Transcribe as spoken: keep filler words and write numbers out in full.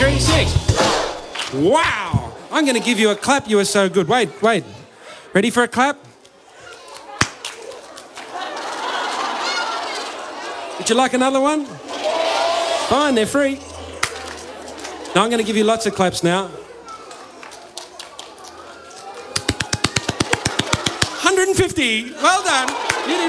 three, six. Wow. I'm going to give you a clap. You were so good. Wait, wait. Ready for a clap? Would you like another one? Fine, they're free. Now I'm going to give you lots of claps now. one hundred fifty. Well done.